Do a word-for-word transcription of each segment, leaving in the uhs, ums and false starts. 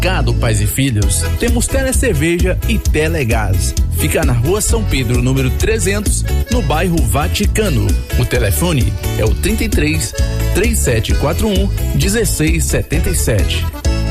Supermercado Pais e Filhos, temos Telecerveja e Telegás. Fica na Rua São Pedro, número trezentos, no bairro Vaticano. O telefone é o trinta e três, três sete quatro um, dezesseis setenta e sete.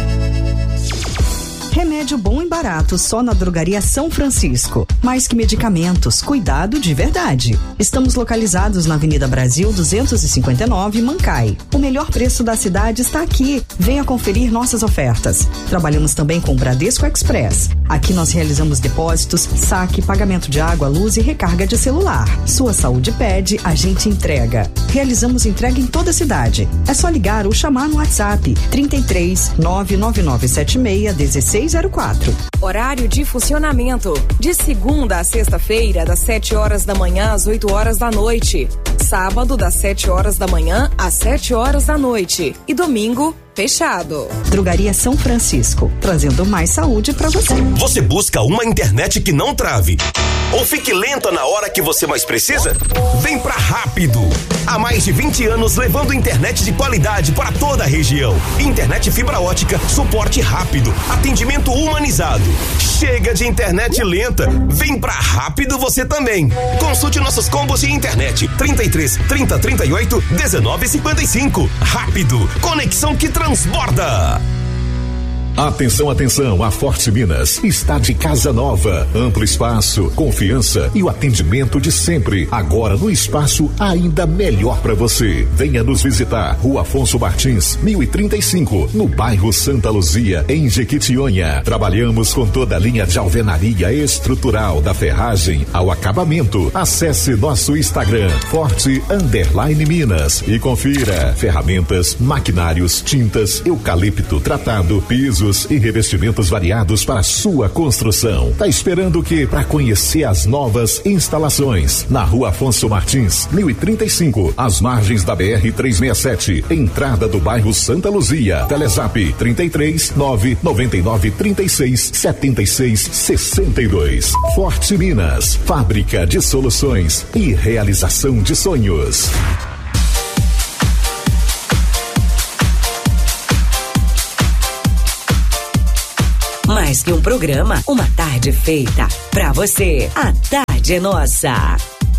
Remédio bom e barato só na Drogaria São Francisco. Mais que medicamentos, cuidado de verdade. Estamos localizados na Avenida Brasil duzentos e cinquenta e nove, Mancai. O melhor preço da cidade está aqui. Venha conferir nossas ofertas. Trabalhamos também com o Bradesco Express. Aqui nós realizamos depósitos, saque, pagamento de água, luz e recarga de celular. Sua saúde pede, a gente entrega. Realizamos entrega em toda a cidade. É só ligar ou chamar no WhatsApp trinta e três, nove nove nove sete seis, dezesseis zero quatro. Horário de funcionamento: de segunda a sexta-feira, das sete horas da manhã às oito horas da noite. Sábado, das sete horas da manhã às sete horas da noite. E domingo, fechado. Drogaria São Francisco, trazendo mais saúde pra você. Você busca uma internet que não trave ou fique lenta na hora que você mais precisa? Vem pra Rápido. Há mais de vinte anos levando internet de qualidade para toda a região. Internet fibra ótica, suporte rápido, atendimento humanizado. Chega de internet lenta. Vem pra Rápido você também. Consulte nossos combos de internet. trinta e três, trinta, trinta e oito, dezenove, cinquenta e cinco. Rápido. Conexão que transborda. Atenção, atenção, a Forte Minas está de casa nova, amplo espaço, confiança e o atendimento de sempre, agora no espaço ainda melhor para você. Venha nos visitar, Rua Afonso Martins, mil e trinta e cinco, no bairro Santa Luzia, em Jequitinhonha. Trabalhamos com toda a linha de alvenaria estrutural, da ferragem ao acabamento. Acesse nosso Instagram, Forte Underline Minas, e confira ferramentas, maquinários, tintas, eucalipto tratado, pisos e revestimentos variados para sua construção. Tá esperando o quê para conhecer as novas instalações? Na Rua Afonso Martins, mil e trinta e cinco, às margens da B R trezentos e sessenta e sete, entrada do bairro Santa Luzia. Telezap trinta e três, nove nove nove, trinta e seis, setenta e seis, sessenta e dois. Forte Minas, fábrica de soluções e realização de sonhos. Mais que um programa, uma tarde feita pra você. A tarde é nossa.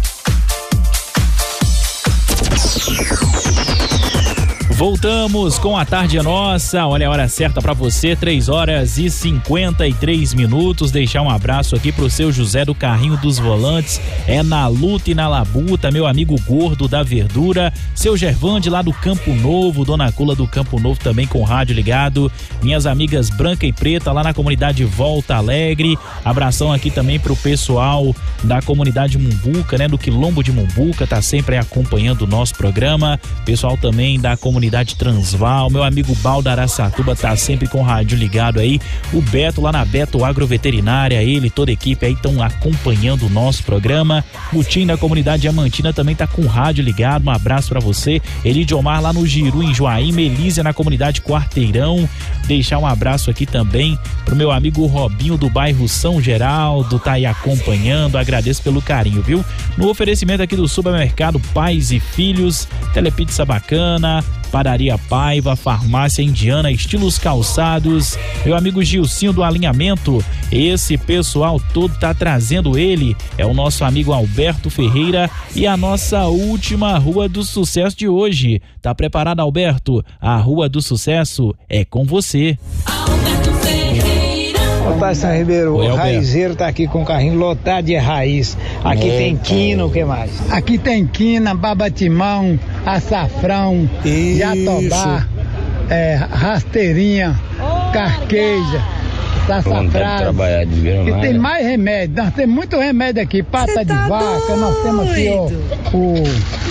Voltamos com a tarde é nossa. Olha a hora certa pra você, três horas e cinquenta e três minutos. Deixar um abraço aqui pro seu José do Carrinho dos Volantes, é na luta e na labuta, meu amigo gordo da verdura, seu Gervande lá do Campo Novo, Dona Cula do Campo Novo também com o rádio ligado, minhas amigas Branca e Preta lá na comunidade Volta Alegre. Abração aqui também pro pessoal da comunidade Mumbuca, né, do Quilombo de Mumbuca, tá sempre aí acompanhando o nosso programa. Pessoal também da comunidade Transval, meu amigo Baldo Araçatuba tá sempre com o rádio ligado aí, o Beto lá na Beto Agroveterinária, ele, toda a equipe aí estão acompanhando o nosso programa. O time da comunidade Diamantina também tá com o rádio ligado, um abraço pra você. Elidiomar lá no Giru, em Joaíma, Elísia na comunidade Quarteirão. Deixar um abraço aqui também pro meu amigo Robinho do bairro São Geraldo, tá aí acompanhando, agradeço pelo carinho, viu? No oferecimento aqui do supermercado Pais e Filhos, Telepizza Bacana, Padaria Paiva, Farmácia Indiana, Estilos Calçados, meu amigo Gilcinho do Alinhamento, esse pessoal todo tá trazendo ele, é o nosso amigo Alberto Ferreira, e a nossa última Rua do Sucesso de hoje. Tá preparado, Alberto? A Rua do Sucesso é com você. Alberto Ferreira. Otávio Ribeiro, Oi, o raizeiro tá aqui com o carrinho lotado de raiz. Aqui Eita. Tem quina, o que mais? Aqui tem quina, babatimão, açafrão, Isso. jatobá, é, rasteirinha, oh, carqueja, sassafrás. E tem mais remédio, nós temos muito remédio aqui, pata Cê de tá vaca, doido. Nós temos aqui ó, o...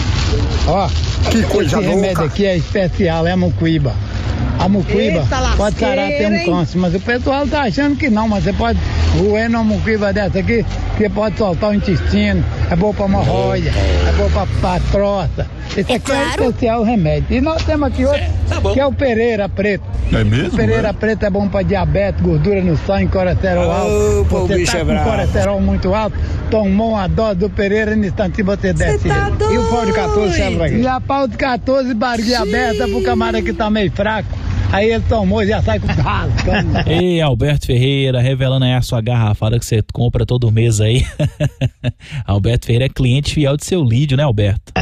Ó, que coisa esse remédio louca. Aqui é especial, é mucuíba. A mucuíba Eita, pode sarar até um câncer, mas o pessoal tá achando que não, mas você pode roer numa mucuíba dessa aqui, que pode soltar o intestino, é bom pra hemorroida, é bom pra, pra troça. Esse é aqui claro. É o especial remédio. E nós temos aqui outro, é, tá que é o Pereira Preto. É mesmo? O Pereira é? Preto é bom pra diabetes, gordura no sangue, colesterol oh, alto. Pô, você tá é com bravo. Colesterol muito alto, tomou uma dose do Pereira, no instante você desce. Tá e o pau de quatorze serve pra quê? E a pau de quatorze, barriga aberta pro camarada que tá meio fraco. Aí ele tomou e já sai com rascando. Ei, Alberto Ferreira, revelando aí a sua garrafada que você compra todo mês aí. Alberto Ferreira é cliente fiel de seu Lídio, né, Alberto?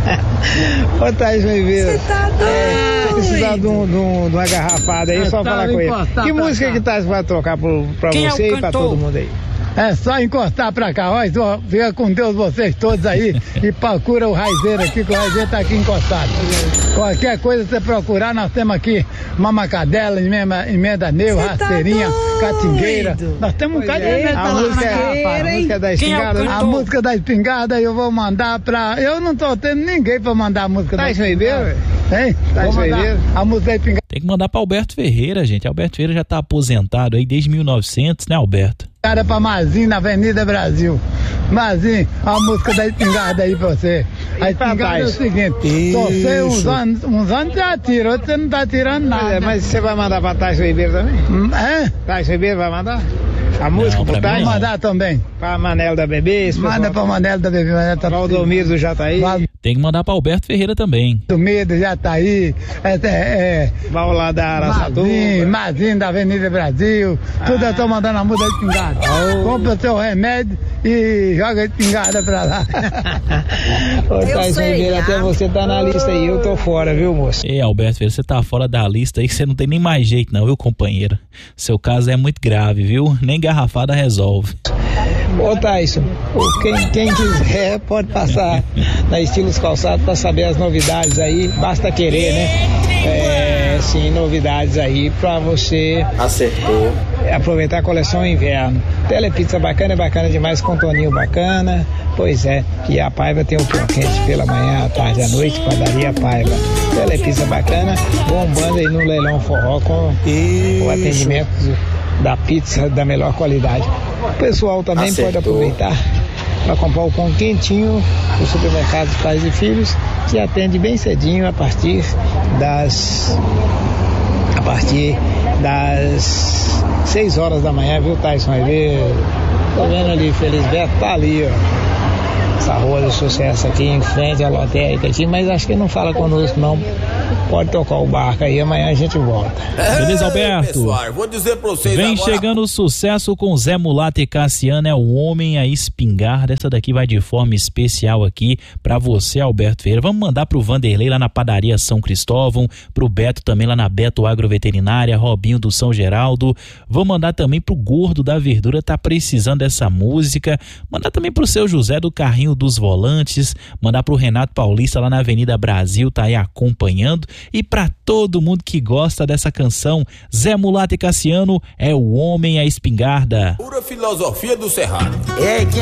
Ô, Thaís Ribeiro. Você tá doido? É, se precisar de, um, de, um, de uma garrafada aí, é só falar com ele. Que música que Thaís vai tocar pro, pra Quem você é e pra todo mundo aí? É só encostar pra cá, ó, fica com Deus vocês todos aí e procura o Raizeiro aqui, que o Raizeiro tá aqui encostado. Qualquer coisa você procurar, nós temos aqui mamacadela, emenda, emenda neu, rasteirinha, tá catingueira. Nós temos um bocado de emenda. A música, a, a música da espingarda, é a música da espingarda eu vou mandar pra... Eu não tô tendo ninguém pra mandar a música tá da espingarda. Hein? Tá a música da espingarda. Tem que mandar pra Alberto Ferreira, gente. Alberto Ferreira já tá aposentado aí desde mil e novecentos, né, Alberto? Cara, pra Mazinho, na Avenida Brasil. Mazinho, a música da espingarda aí pra você. A espingarda é o seguinte, só sei uns anos, uns anos já tira, outros você não tá tirando nada. É, mas você vai mandar pra Thaís Ribeiro também? É? Thaís Ribeiro vai mandar? A música pro Thaís? Vai mandar também. Pra Manela da Bebê? Manda pra Manela da Bebê. Tá Valdomiro do Jataí? Tem que mandar pra Alberto Ferreira também. Valdomiro do Jataí. É, é, é, Val lá da Araçatuba. Mazinho, Mazinho da Avenida Brasil. Ah. Tudo eu tô mandando a música de espingarda. Oh. Compra o seu remédio e joga a espingarda pra lá. Ô, Thaís Ribeiro, até você tá na lista aí. Eu tô fora, viu, moço? Ei, Alberto Ferreira, você tá fora da lista aí que você não tem nem mais jeito não, viu, companheiro? Seu caso é muito grave, viu? Nem garrafada resolve. Ô, Tyson, quem, quem quiser pode passar na Estilos Calçados para saber as novidades aí, basta querer, né? É, sim, novidades aí para você acertou aproveitar a coleção inverno. Telepizza bacana, é bacana demais, com toninho bacana. Pois é, que a Paiva tem o pão quente pela manhã, à tarde, à noite, padaria Paiva. Telepizza bacana, bombando aí no leilão forró com o atendimento da pizza da melhor qualidade. O pessoal também Acertou. pode aproveitar para comprar o pão quentinho do supermercado Pais e Filhos, que atende bem cedinho a partir das a partir das seis horas da manhã, viu, Tyson? Vai ver, tô vendo ali, Felisberto tá ali, ó. Essa rua de sucesso aqui em frente à lotérica aqui, mas acho que não fala conosco não. Pode tocar o barco aí, amanhã a gente volta. Beleza, Alberto? Pessoal, vou dizer pra vocês Vem agora... chegando o sucesso com Zé Mulato e Cassiano, é o homem a espingarda. Essa daqui vai de forma especial aqui pra você, Alberto Ferreira. Vamos mandar pro Vanderlei lá na padaria São Cristóvão, pro Beto também lá na Beto Agroveterinária, Robinho do São Geraldo. Vou mandar também pro Gordo da Verdura, tá precisando dessa música. Mandar também pro seu José do Carrinho dos Volantes, mandar pro Renato Paulista lá na Avenida Brasil, tá aí acompanhando. E pra todo mundo que gosta dessa canção, Zé Mulato e Cassiano, é o homem a espingarda. Pura filosofia do Cerrado. É, quem